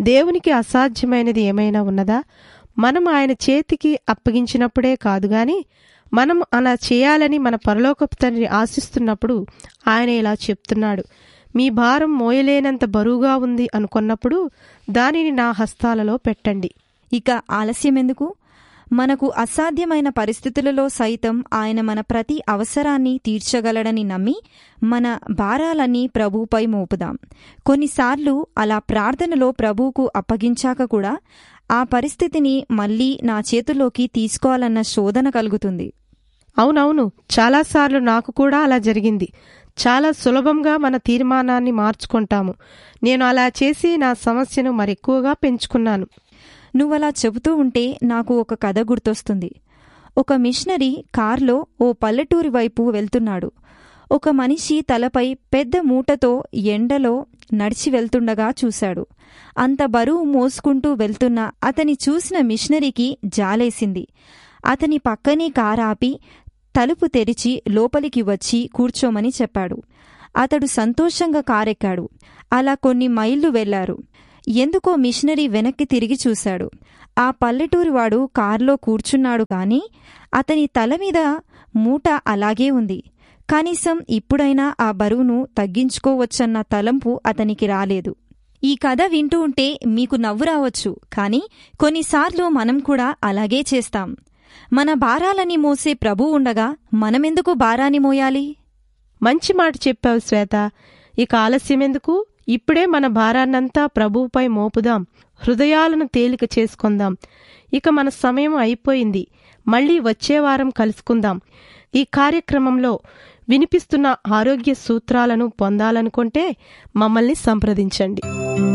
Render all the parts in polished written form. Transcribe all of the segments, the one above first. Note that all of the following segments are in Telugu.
దేవునికి అసాధ్యమైనది ఏమైనా ఉన్నదా? మనం ఆయన చేతికి అప్పగించినప్పుడే కాదుగాని మనం అలా చేయాలని మన పరలోకపు తండ్రి ఆశిస్తున్నప్పుడు ఆయన ఇలా చెప్తున్నాడు, మీ భారం మోయలేనంత బరువుగా ఉంది అనుకున్నప్పుడు దానిని నా హస్తాలలో పెట్టండి. ఇక ఆలస్యమెందుకు? మనకు అసాధ్యమైన పరిస్థితులలో సైతం ఆయన మన ప్రతి అవసరాన్ని తీర్చగలడని నమ్మి మన భారాలన్నీ ప్రభువుపై మోపుదాం. కొన్నిసార్లు అలా ప్రార్థనలో ప్రభువుకు అప్పగించాక కూడా ఆ పరిస్థితిని మళ్లీ నా చేతుల్లోకి తీసుకోవాలన్న శోధన కలుగుతుంది. అవునవును, చాలాసార్లు నాకు కూడా అలా జరిగింది. చాలా సులభంగా మన తీర్మానాన్ని మార్చుకుంటాము. నేను అలా చేసి నా సమస్యను మరెక్కువగా పెంచుకున్నాను. నువ్వలా చెబుతూ ఉంటే నాకు ఒక కథ గుర్తొస్తుంది. ఒక మిషనరీ కార్లో ఓ పల్లెటూరి వైపు వెళ్తున్నాడు. ఒక మనిషి తలపై పెద్ద మూటతో ఎండలో నడిచి వెళ్తుండగా చూశాడు. అంత బరువు మోసుకుంటూ వెళ్తున్న అతని చూసిన మిషనరీకి జాలేసింది. అతని పక్కనే కారాపి తలుపు తెరిచి లోపలికి వచ్చి కూర్చోమని చెప్పాడు. అతడు సంతోషంగా కారెక్కాడు. అలా కొన్ని మైళ్ళు వెళ్లారు. ఎందుకో మిషనరీ వెనక్కి తిరిగి చూశాడు. ఆ పల్లెటూరివాడు కారులో కూర్చున్నాడు కాని అతని తల మీద మూట అలాగే ఉంది. కనీసం ఇప్పుడైనా ఆ బరువును తగ్గించుకోవచ్చన్న తలంపు అతనికి రాలేదు. ఈ కథ వింటూ ఉంటే మీకు నవ్వు రావచ్చు, కాని కొన్నిసార్లు మనం కూడా అలాగే చేస్తాం. మన భారాలని మోసే ప్రభు ఉండగా మనమెందుకు భారాన్ని మోయాలి? మంచి మాట చెప్పావు శ్వేత. ఇక ఆలస్యమెందుకు? ఇప్పుడే మన భారాన్నంతా ప్రభువుపై మోపుదాం. హృదయాలను తేలిక చేసుకుందాం. ఇక మన సమయం అయిపోయింది. మళ్లీ వచ్చే వారం కలుసుకుందాం. ఈ కార్యక్రమంలో వినిపిస్తున్న ఆరోగ్య సూత్రాలను పొందాలనుకుంటే మమ్మల్ని సంప్రదించండి.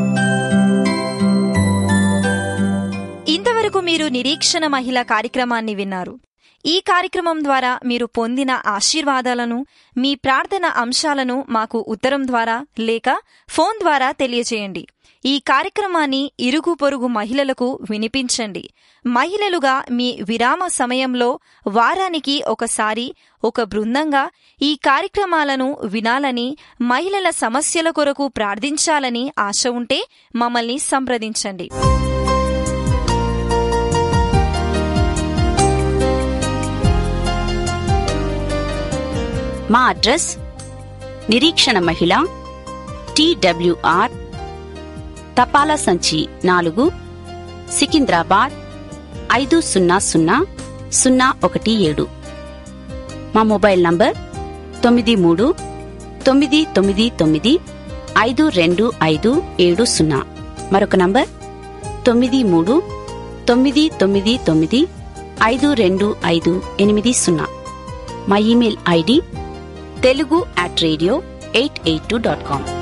ఇంతవరకు మీరు నిరీక్షణ మహిళ కార్యక్రమాన్ని విన్నారు. ఈ కార్యక్రమం ద్వారా మీరు పొందిన ఆశీర్వాదాలను, మీ ప్రార్థన అంశాలను మాకు ఉత్తరం ద్వారా లేక ఫోన్ ద్వారా తెలియజేయండి. ఈ కార్యక్రమాన్ని ఇరుగు పొరుగు మహిళలకు వినిపించండి. మహిళలుగా మీ విరామ సమయంలో వారానికి ఒకసారి ఒక బృందంగా ఈ కార్యక్రమాలను వినాలని, మహిళల సమస్యల కొరకు ప్రార్థించాలని ఆశ ఉంటే మమ్మల్ని సంప్రదించండి. మా అడ్రస్ నిరీక్షణ మహిళ, TWR, తపాలా సంచి 4, సికింద్రాబాద్ 500017. మా మొబైల్ నంబర్ 9399952570. మరొక నంబర్ 9399952580. మా ఇమెయిల్ ID telugu@radio882.com.